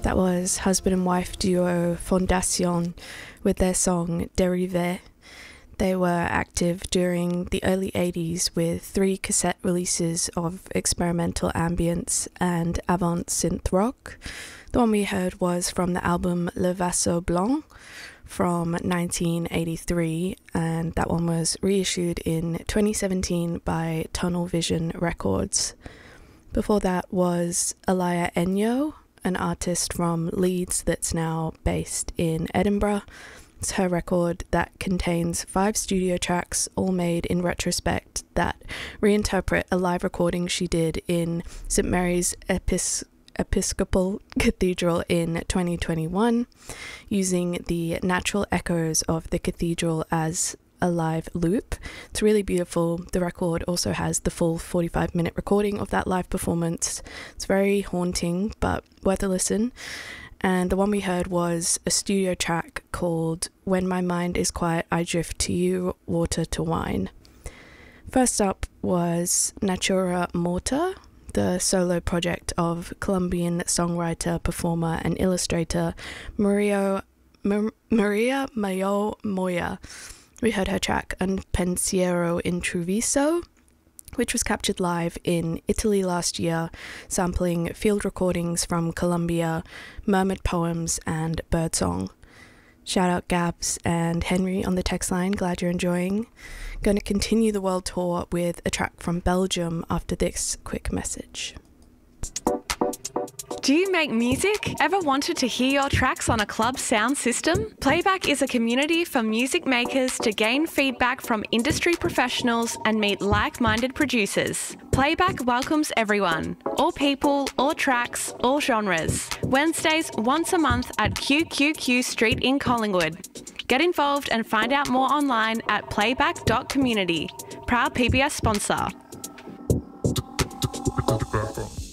That was husband and wife duo Fondation with their song Dérivé. They were active during the early 80s with 3 cassette releases of experimental ambience and avant synth rock. The one we heard was from the album Le Vaisseau Blanc from 1983, and that one was reissued in 2017 by Tunnel Vision Records. Before that was Alaya Enyo, an artist from Leeds that's now based in Edinburgh. It's her record that contains 5 studio tracks, all made in retrospect, that reinterpret a live recording she did in St Mary's Episcopal Cathedral in 2021, using the natural echoes of the cathedral as a live loop. It's really beautiful. The record also has the full 45-minute recording of that live performance. It's very haunting, but worth a listen. And the one we heard was a studio track called When My Mind Is Quiet, I Drift to You, Water to Wine. First up was Natura Morta, the solo project of Colombian songwriter, performer, and illustrator Maria Mayo Moya. We heard her track Un Pensiero Intruviso, which was captured live in Italy last year, sampling field recordings from Colombia, Murmured Poems, and Birdsong. Shout out Gabs and Henry on the text line, glad you're enjoying. Going to continue the world tour with a track from Belgium after this quick message. Do you make music? Ever wanted to hear your tracks on a club sound system? Playback is a community for music makers to gain feedback from industry professionals and meet like-minded producers. Playback welcomes everyone, all people, all tracks, all genres. Wednesdays once a month at QQQ Street in Collingwood. Get involved and find out more online at playback.community. Proud PBS sponsor.